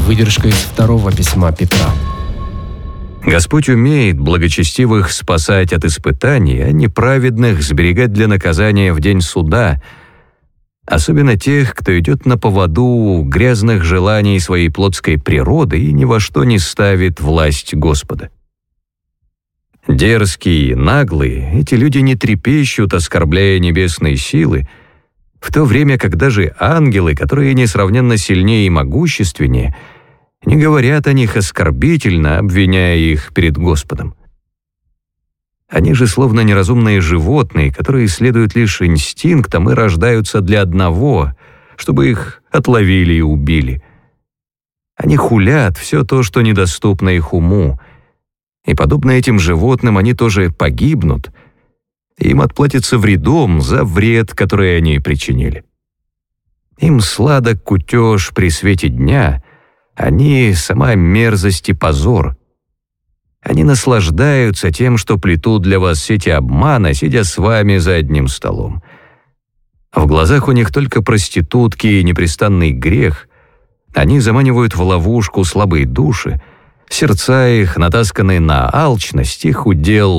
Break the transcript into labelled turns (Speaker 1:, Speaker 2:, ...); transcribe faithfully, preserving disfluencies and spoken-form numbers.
Speaker 1: Выдержка из второго письма Петра.
Speaker 2: Господь умеет благочестивых спасать от испытаний, а неправедных сберегать для наказания в день суда, особенно тех, кто идет на поводу грязных желаний своей плотской природы и ни во что не ставит власть Господа. Дерзкие, наглые, эти люди не трепещут, оскорбляя небесные силы, в то время как даже ангелы, которые несравненно сильнее и могущественнее, не говорят о них оскорбительно, обвиняя их перед Господом. Они же словно неразумные животные, которые следуют лишь инстинктам и рождаются для одного, чтобы их отловили и убили. Они хулят все то, что недоступно их уму, и, подобно этим животным, они тоже погибнут, им отплатится вредом за вред, который они причинили. Им сладок кутеж при свете дня, они — сама мерзость и позор. Они наслаждаются тем, что плетут для вас сети обмана, сидя с вами за одним столом. В глазах у них только проститутки и непрестанный грех. Они заманивают в ловушку слабые души, сердца их, натасканные на алчность, их удел